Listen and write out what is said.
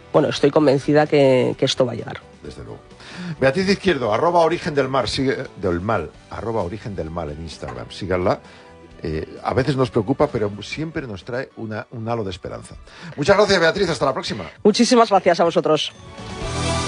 bueno, estoy convencida que esto va a llegar. Desde luego. Beatriz Izquierdo, @origen del mal, @origen del mal en Instagram, síganla. A veces nos preocupa, pero siempre nos trae un halo de esperanza. Muchas gracias, Beatriz, hasta la próxima. Muchísimas gracias a vosotros.